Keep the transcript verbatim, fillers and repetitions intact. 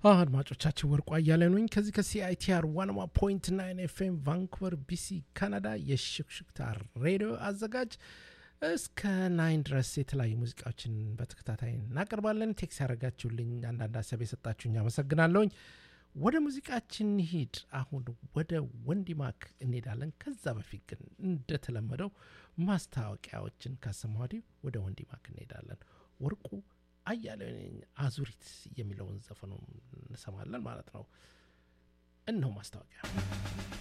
አድማጮቻችን ወርቁ አያሌው ነኝ ከዚህ ከሲአይቲአር ዋን ፖይንት ናይን ኤፍኤም ቫንኩቨር ቢሲ ካናዳ የሽክሽክታ ሬዲዮ አዘጋጅ እስከ ናይን ድረስ የተለያዩ ሙዚቃዎችን በተከታታይ እናቀርባለን። ቴክስ ያደረጋችሁልኝ አንዳንድ ሀሳብ የሰጣችሁኝ አመሰግናለሁኝ። ወደ ሙዚቃችን ሂድ አሁን ወደ ወንዲማክ እንሄዳለን። ከዛ በፊት ግን እንደተለመደው ማስታወቂያዎችን ካሰማሁኝ ወደ ወንዲማክ እንሄዳለን። ወርቁ አያሌው ነኝ አዙሪት የሚለውን ዘፈኑን እንሰማለን ማለት ነው። እነሆ ማስታወቂያ